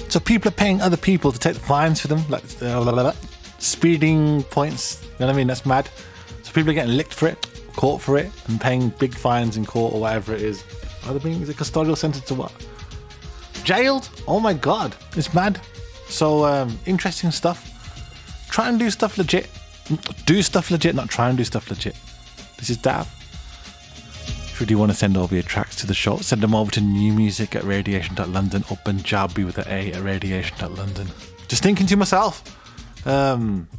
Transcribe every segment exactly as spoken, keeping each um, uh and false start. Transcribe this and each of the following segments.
So people are paying other people to take the fines for them, like uh, blah, blah, blah. Speeding points. You know what I mean? That's mad. So people are getting licked for it, caught for it, and paying big fines in court or whatever it is. Are they being is it custodial sentence to what? Jailed? Oh my god, it's mad. So um, interesting stuff. Try and do stuff legit. Do stuff legit, not try and do stuff legit. This is Dav. Should you want to send over your tracks to the show, send them over to new music at radiation dot london or Punjabi with an A at radiation dot london. Just thinking to myself, um,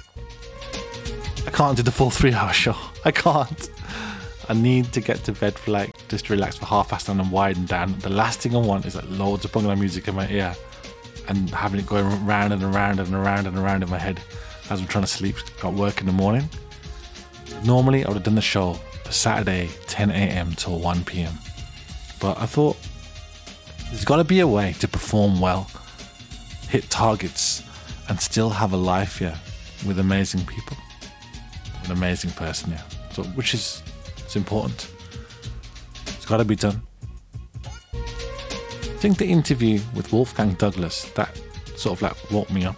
I can't do the full three hour show. I can't. I need to get to bed for like, just relax for half past nine and wind down. The last thing I want is like loads of bungalow music in my ear and having it going round and around and around and around in my head as I'm trying to sleep, got work in the morning. Normally I would have done the show for Saturday ten a.m. till one p.m. But I thought there's got to be a way to perform well, hit targets, and still have a life here with amazing people, an amazing person here. So, which is it's important. It's got to be done. I think the interview with Wolfgang Douglas, that sort of like woke me up.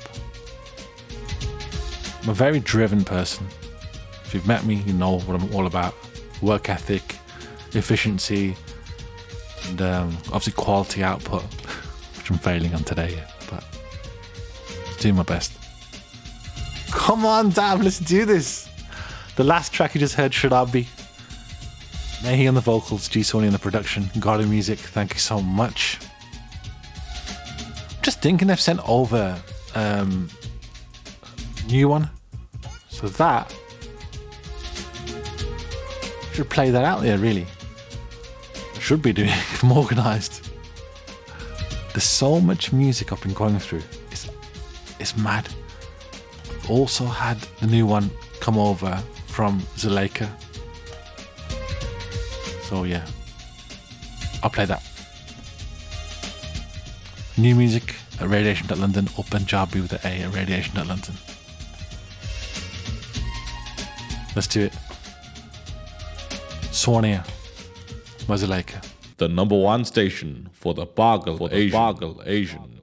I'm a very driven person. If you've met me, you know what I'm all about. Work ethic, efficiency, and um, obviously quality output, which I'm failing on today, but doing my best. Come on, Dav, let's do this. The last track you just heard, Should I Be? Mehi on the vocals, G Sony on the production, Garden Music, thank you so much. Just thinking they've sent over um, a new one, so that should play that out there, really. Should be doing it more organised. There's so much music I've been going through. It's, it's mad. I've also had the new one come over from Zuleika. So yeah, I'll play that. New music at radiation dot london or Punjabi with an A at radiation dot london. Let's do it. Swania, Zuleika. The number one station for the Bargal Asian. Bargal Asian.